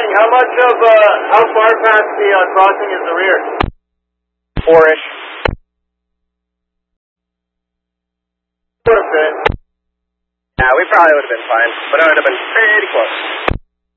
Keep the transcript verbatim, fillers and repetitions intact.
morning. How much of, uh, how far past the uh, crossing is the rear? Four-ish. Would have fit. Yeah, we probably would have been fine, but it would have been pretty close.